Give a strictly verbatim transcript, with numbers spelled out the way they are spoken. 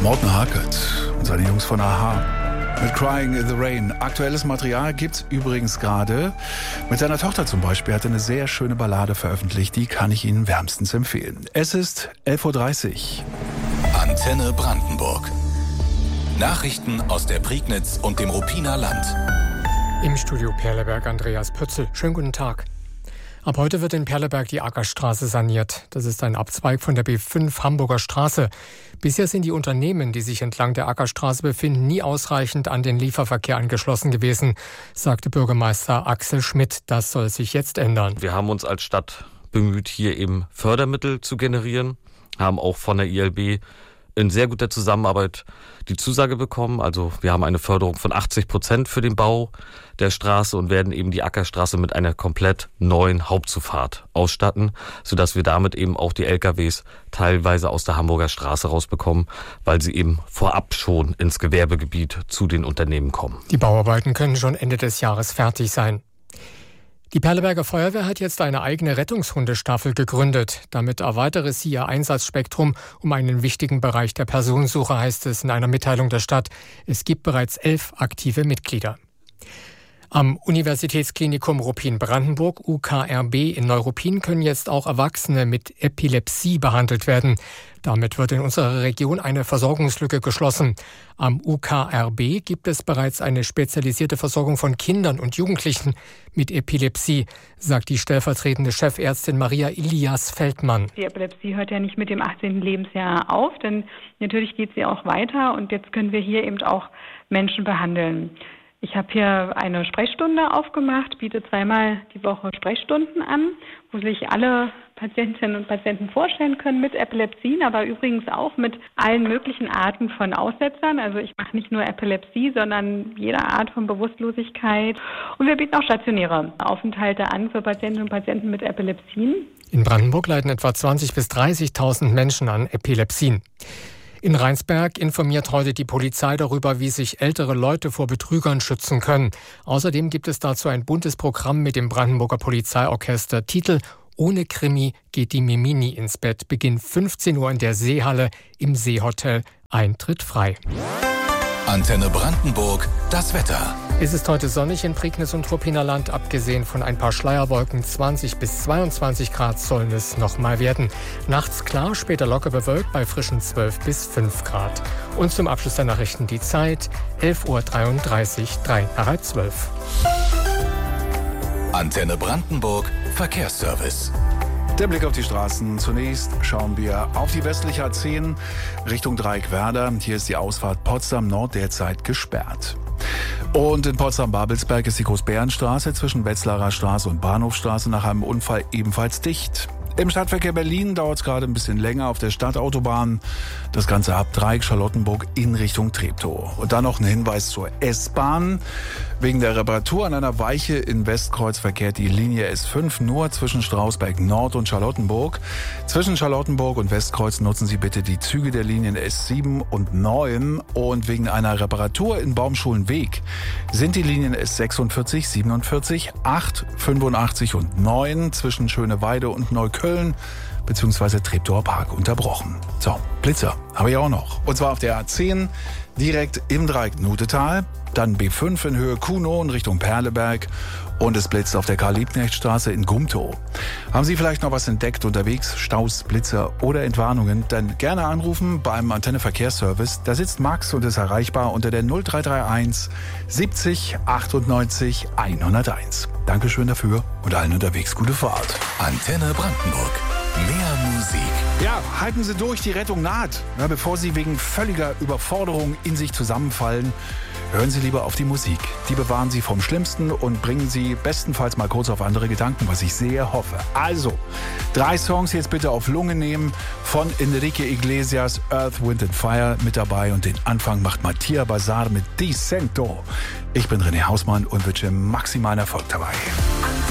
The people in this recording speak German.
Morten Harket und seine Jungs von A-ha mit Crying in the Rain. Aktuelles Material gibt's übrigens gerade. Mit seiner Tochter zum Beispiel hat er eine sehr schöne Ballade veröffentlicht. Die kann ich Ihnen wärmstens empfehlen. Es ist elf Uhr dreißig. Antenne Brandenburg. Nachrichten aus der Prignitz und dem Ruppiner Land. Im Studio Perleberg Andreas Pötzl. Schönen guten Tag. Ab heute wird in Perleberg die Ackerstraße saniert. Das ist ein Abzweig von der B fünf Hamburger Straße. Bisher sind die Unternehmen, die sich entlang der Ackerstraße befinden, nie ausreichend an den Lieferverkehr angeschlossen gewesen, sagte Bürgermeister Axel Schmidt. Das soll sich jetzt ändern. Wir haben uns als Stadt bemüht, hier eben Fördermittel zu generieren, haben auch von der I L B in sehr guter Zusammenarbeit die Zusage bekommen. Also wir haben eine Förderung von achtzig Prozent für den Bau der Straße und werden eben die Ackerstraße mit einer komplett neuen Hauptzufahrt ausstatten, sodass wir damit eben auch die L K Ws teilweise aus der Hamburger Straße rausbekommen, weil sie eben vorab schon ins Gewerbegebiet zu den Unternehmen kommen. Die Bauarbeiten können schon Ende des Jahres fertig sein. Die Perleberger Feuerwehr hat jetzt eine eigene Rettungshundestaffel gegründet. Damit erweitere sie ihr Einsatzspektrum um einen wichtigen Bereich der Personensuche, heißt es in einer Mitteilung der Stadt. Es gibt bereits elf aktive Mitglieder. Am Universitätsklinikum Ruppin-Brandenburg, U K R B in Neuruppin, können jetzt auch Erwachsene mit Epilepsie behandelt werden. Damit wird in unserer Region eine Versorgungslücke geschlossen. Am U K R B gibt es bereits eine spezialisierte Versorgung von Kindern und Jugendlichen mit Epilepsie, sagt die stellvertretende Chefärztin Maria Ilias-Feldmann. Die Epilepsie hört ja nicht mit dem achtzehnten Lebensjahr auf, denn natürlich geht sie auch weiter und jetzt können wir hier eben auch Menschen behandeln. Ich habe hier eine Sprechstunde aufgemacht, biete zweimal die Woche Sprechstunden an, wo sich alle Patientinnen und Patienten vorstellen können mit Epilepsien, aber übrigens auch mit allen möglichen Arten von Aussetzern. Also ich mache nicht nur Epilepsie, sondern jede Art von Bewusstlosigkeit. Und wir bieten auch stationäre Aufenthalte an für Patientinnen und Patienten mit Epilepsien. In Brandenburg leiden etwa zwanzigtausend bis dreißigtausend Menschen an Epilepsien. In Rheinsberg informiert heute die Polizei darüber, wie sich ältere Leute vor Betrügern schützen können. Außerdem gibt es dazu ein buntes Programm mit dem Brandenburger Polizeiorchester. Titel: Ohne Krimi geht die Mimini ins Bett. Beginn fünfzehn Uhr in der Seehalle im Seehotel. Eintritt frei. Antenne Brandenburg, das Wetter. Es ist heute sonnig in Prignitz und Ruppiner Land. Abgesehen von ein paar Schleierwolken, zwanzig bis zweiundzwanzig Grad sollen es noch mal werden. Nachts klar, später locker bewölkt bei frischen zwölf bis fünf Grad. Und zum Abschluss der Nachrichten die Zeit, elf Uhr dreiunddreißig, drei nach halb zwölf. Antenne Brandenburg, Verkehrsservice. Der Blick auf die Straßen. Zunächst schauen wir auf die westliche A zehn Richtung Dreieck-Werder. Hier ist die Ausfahrt Potsdam Nord derzeit gesperrt. Und in Potsdam-Babelsberg ist die Großbärenstraße zwischen Wetzlarer Straße und Bahnhofstraße nach einem Unfall ebenfalls dicht. Im Stadtverkehr Berlin dauert es gerade ein bisschen länger auf der Stadtautobahn. Das Ganze ab Dreieck-Charlottenburg in Richtung Treptow. Und dann noch ein Hinweis zur S-Bahn. Wegen der Reparatur an einer Weiche in Westkreuz verkehrt die Linie S fünf nur zwischen Strausberg Nord und Charlottenburg. Zwischen Charlottenburg und Westkreuz nutzen Sie bitte die Züge der Linien S sieben und neun. Und wegen einer Reparatur in Baumschulenweg sind die Linien S sechsundvierzig, siebenundvierzig, acht, fünfundachtzig und neun zwischen Schöneweide und Neukölln bzw. Treptower Park unterbrochen. So, Blitzer habe ich auch noch. Und zwar auf der A zehn direkt im Dreieck Nutetal, dann B fünf in Höhe Kuhnow in Richtung Perleberg und es blitzt auf der Karl-Liebknecht-Straße in Gumtow. Haben Sie vielleicht noch was entdeckt unterwegs, Staus, Blitzer oder Entwarnungen, dann gerne anrufen beim Antenne Verkehrsservice. Da sitzt Max und ist erreichbar unter der null drei drei eins siebzig achtundneunzig hunderteins. Dankeschön dafür und allen unterwegs gute Fahrt. Antenne Brandenburg. Mehr Musik. Ja, halten Sie durch, die Rettung naht. Na, bevor Sie wegen völliger Überforderung in sich zusammenfallen, hören Sie lieber auf die Musik. Die bewahren Sie vom Schlimmsten und bringen Sie bestenfalls mal kurz auf andere Gedanken, was ich sehr hoffe. Also, drei Songs jetzt bitte auf Lunge nehmen. Von Enrique Iglesias, Earth, Wind and Fire mit dabei. Und den Anfang macht Mattia Bazar mit Dicento. Ich bin René Hausmann und wünsche maximalen Erfolg dabei.